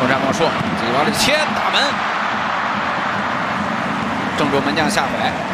中山高树自己往里切，大门，郑州门将下回。